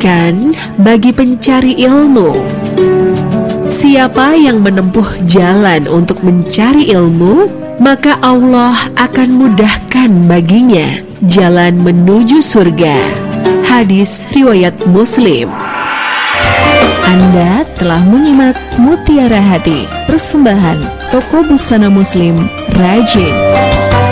kebaikan bagi pencari ilmu. Siapa yang menempuh jalan untuk mencari ilmu, maka Allah akan mudahkan baginya jalan menuju surga. Hadis riwayat Muslim. Anda telah menyimak Mutiara Hati, persembahan Toko Busana Muslim Rajin.